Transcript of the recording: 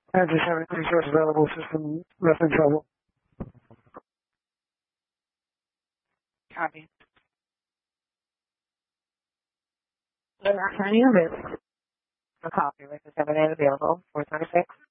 Kansas having resource available, system less in trouble. Copy. The returning of it. A copy with the 7 available, 426.